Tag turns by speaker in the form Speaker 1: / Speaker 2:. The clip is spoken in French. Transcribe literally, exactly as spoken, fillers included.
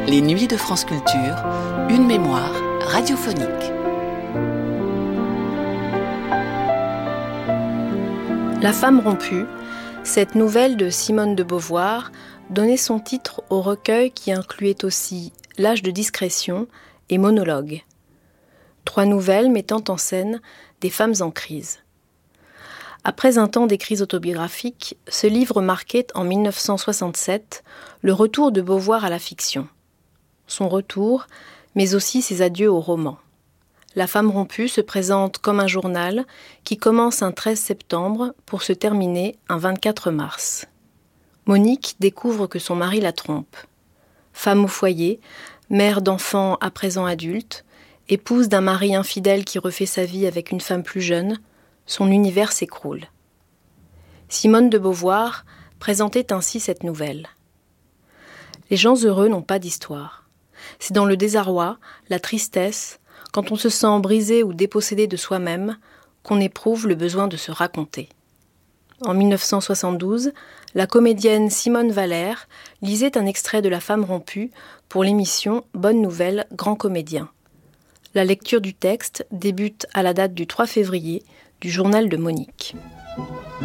Speaker 1: Les Nuits de France Culture, une mémoire radiophonique.
Speaker 2: La femme rompue, cette nouvelle de Simone de Beauvoir, donnait son titre au recueil qui incluait aussi L'âge de discrétion et Monologue. Trois nouvelles mettant en scène des femmes en crise. Après un temps d'écrits autobiographiques, ce livre marquait en mille neuf cent soixante-sept le retour de Beauvoir à la fiction. Son retour, mais aussi ses adieux au roman. La femme rompue se présente comme un journal qui commence un treize septembre pour se terminer un vingt-quatre mars. Monique découvre que son mari la trompe. Femme au foyer, mère d'enfants à présent adultes, épouse d'un mari infidèle qui refait sa vie avec une femme plus jeune, son univers s'écroule. Simone de Beauvoir présentait ainsi cette nouvelle. Les gens heureux n'ont pas d'histoire. C'est dans le désarroi, la tristesse, quand on se sent brisé ou dépossédé de soi-même, qu'on éprouve le besoin de se raconter. En mille neuf cent soixante-douze, la comédienne Simone Valère lisait un extrait de La femme rompue pour l'émission Bonne Nouvelle, Grand Comédien. La lecture du texte débute à la date du trois février du journal de Monique.